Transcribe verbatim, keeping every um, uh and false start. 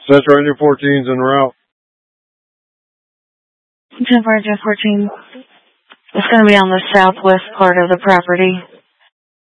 Central Ranger fourteen's en route. Central Ranger fourteen. It's going to be on the southwest part of the property.